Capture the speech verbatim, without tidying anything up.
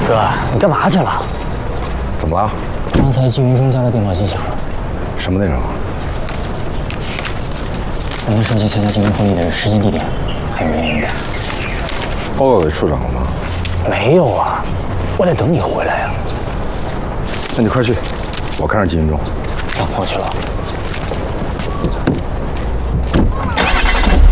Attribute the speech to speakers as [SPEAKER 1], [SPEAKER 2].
[SPEAKER 1] 哥，你干嘛去了？
[SPEAKER 2] 怎么了？
[SPEAKER 1] 刚才季云中家的电话机响了。
[SPEAKER 2] 什么内容？
[SPEAKER 1] 我们收集参加竞争会议的时间、地点，还有人员名单。
[SPEAKER 2] 报告给处长了吗？
[SPEAKER 1] 没有啊，我得等你回来呀。
[SPEAKER 2] 那你快去，我看上季云中。
[SPEAKER 1] 让过去了。